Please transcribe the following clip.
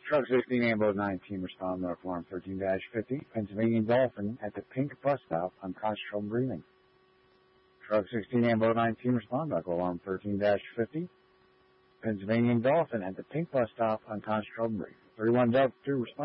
Truck 16 Ambo 19 respond North Alarm 13-50, Pennsylvania Dolphin at the Pink Bus Stop, uncontrolled breathing. Truck 16 Ambo 19 respond Alarm 13-50, Pennsylvania Dolphin at the Pink Bus Stop, uncontrolled breathing. 31 Delta 2 respond.